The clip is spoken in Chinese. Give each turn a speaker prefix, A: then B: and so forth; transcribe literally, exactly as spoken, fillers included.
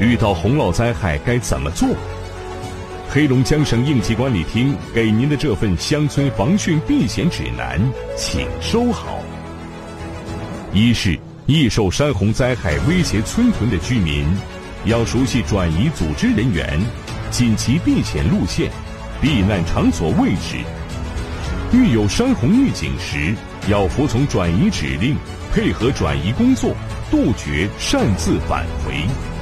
A: 遇到洪涝灾害该怎么做？黑龙江省应急管理厅给您的这份乡村防汛避险指南，请收好。一是易受山洪灾害威胁村屯的居民，要熟悉转移组织人员、紧急避险路线、避难场所位置。遇有山洪预警时，要服从转移指令，配合转移工作，杜绝擅自返回。